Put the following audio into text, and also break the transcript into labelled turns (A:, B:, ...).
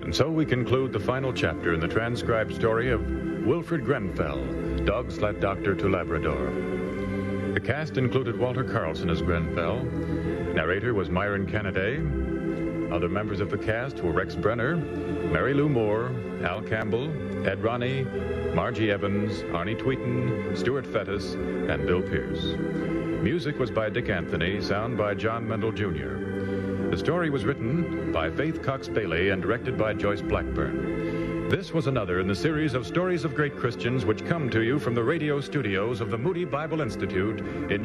A: And so we conclude the final chapter in the transcribed story of Wilfred Grenfell, dog sled doctor to Labrador. The cast included Walter Carlson as Grenfell. Narrator was Myron Kennedy. Other members of the cast were Rex Brenner, Mary Lou Moore, Al Campbell, Ed Ronnie, Margie Evans, Arnie Tweeten, Stuart Fettis, and Bill Pierce. Music was by Dick Anthony, sound by John Mendel Jr. The story was written by Faith Cox Bailey and directed by Joyce Blackburn. This was another in the series of Stories of Great Christians which come to you from the radio studios of the Moody Bible Institute in